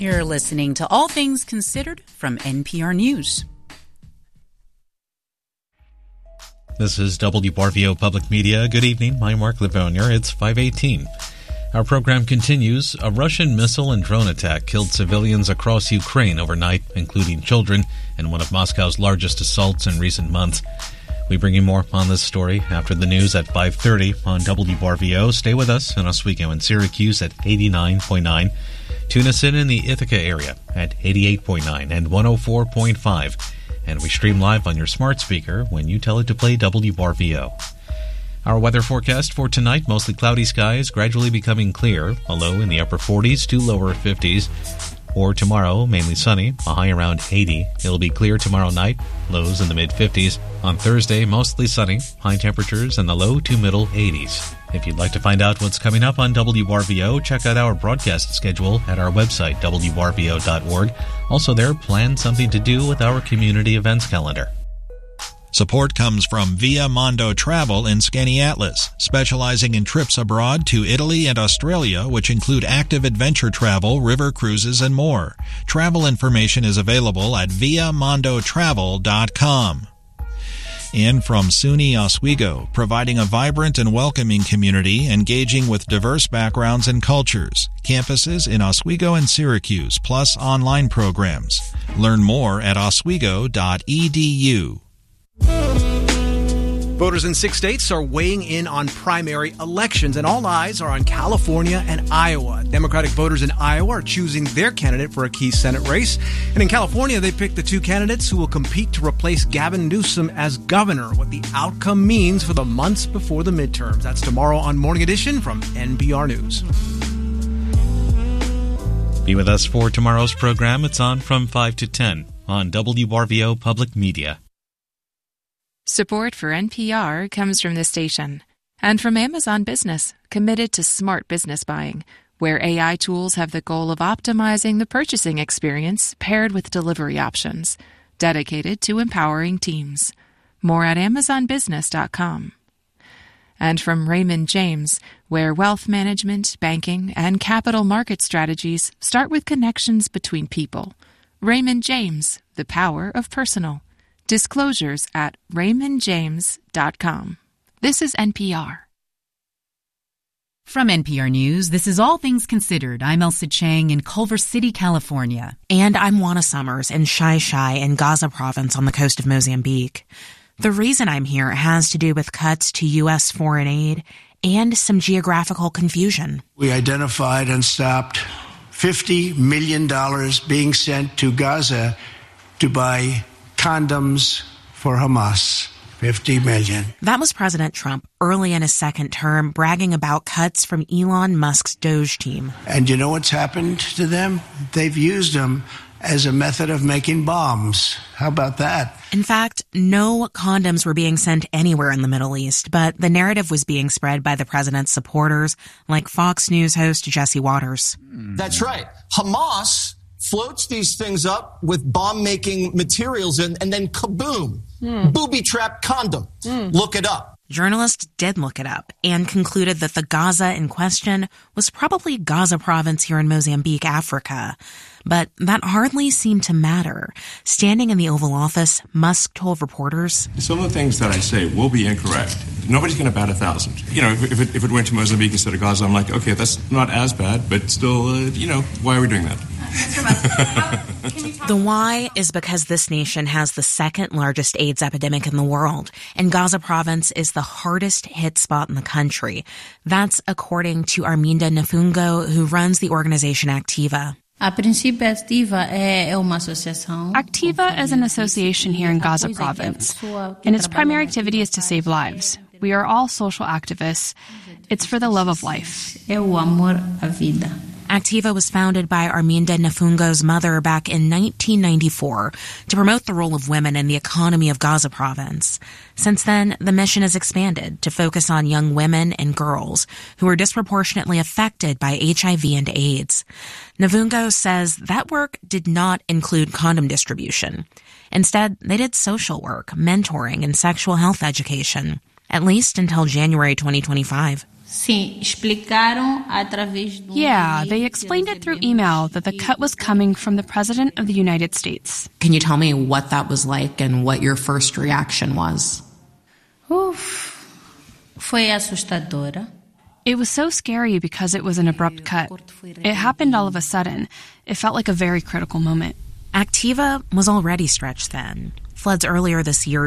You're listening to All Things Considered from NPR News. This is WRVO Public Media. Good evening. I'm Mark Livonia. It's 5:18. Our program continues. A Russian missile and drone attack killed civilians across Ukraine overnight, including children, in one of Moscow's largest assaults in recent months. We bring you more on this story after the news at 5:30 on WRVO. Stay with us in Oswego and Syracuse at 89.9. Tune us in the Ithaca area at 88.9 and 104.5. And we stream live on your smart speaker when you tell it to play WRVO. Our weather forecast for tonight, mostly cloudy skies, gradually becoming clear, a low in the upper 40s to lower 50s. For tomorrow, mainly sunny, a high around 80. It'll be clear tomorrow night, lows in the mid-50s. On Thursday, mostly sunny, high temperatures in the low to middle 80s. If you'd like to find out what's coming up on WRVO, check out our broadcast schedule at our website, wrvo.org. Also there, plan something to do with our community events calendar. Support comes from Via Mondo Travel in Skaneateles, specializing in trips abroad to Italy and Australia, which include active adventure travel, river cruises, and more. Travel information is available at viamondotravel.com. And from SUNY Oswego, providing a vibrant and welcoming community, engaging with diverse backgrounds and cultures. Campuses in Oswego and Syracuse, plus online programs. Learn more at oswego.edu. Voters in 6 states are weighing in on primary elections, and all eyes are on California and Iowa. Democratic voters in Iowa are choosing their candidate for a key Senate race. And in California, they picked the two candidates who will compete to replace Gavin Newsom as governor. What the outcome means for the months before the midterms. That's tomorrow on Morning Edition from NPR News. Be with us for tomorrow's program. It's on from 5 to 10 on WRVO Public Media. Support for NPR comes from this station and from Amazon Business, committed to smart business buying, where AI tools have the goal of optimizing the purchasing experience paired with delivery options, dedicated to empowering teams. More at amazonbusiness.com. And from Raymond James, where wealth management, banking, and capital market strategies start with connections between people. Raymond James, the power of personal. Disclosures at raymondjames.com. This is NPR. From NPR News, this is All Things Considered. I'm Elsa Chang in Culver City, California. And I'm Juana Summers in Xai-Xai in Gaza province on the coast of Mozambique. The reason I'm here has to do with cuts to U.S. foreign aid and some geographical confusion. We identified and stopped $50 million being sent to Gaza to buy condoms for Hamas. 50 million. That was President Trump early in his second term, bragging about cuts from Elon Musk's Doge team. And you know what's happened to them? They've used them as a method of making bombs. How about that? In fact, no condoms were being sent anywhere in the Middle East, but the narrative was being spread by the president's supporters, like Fox News host Jesse Waters. That's right. Hamas floats these things up with bomb-making materials and then kaboom, booby-trapped condom. Look it up. Journalists did look it up and concluded that the Gaza in question was probably Gaza province here in Mozambique, Africa. But that hardly seemed to matter. Standing in the Oval Office, Musk told reporters, "Some of the things that I say will be incorrect. Nobody's going to bat 1,000. You know, if it went to Mozambique instead of Gaza, I'm like, okay, that's not as bad, but still, why are we doing that?" The why is because this nation has the second largest AIDS epidemic in the world, and Gaza province is the hardest hit spot in the country. That's according to Arminda Nafungo, who runs the organization Activa. Activa is an association here in Gaza province, and its primary activity is to save lives. We are all social activists. It's for the love of life. Activa was founded by Arminda Nafungo's mother back in 1994 to promote the role of women in the economy of Gaza province. Since then, the mission has expanded to focus on young women and girls who are disproportionately affected by HIV and AIDS. Nafungo says that work did not include condom distribution. Instead, they did social work, mentoring, and sexual health education, at least until January 2025. Yeah, they explained it through email that the cut was coming from the President of the United States. Can you tell me what that was like and what your first reaction was? Foi assustadora. It was so scary because it was an abrupt cut. It happened all of a sudden. It felt like a very critical moment. Activa was already stretched thin. Floods earlier this year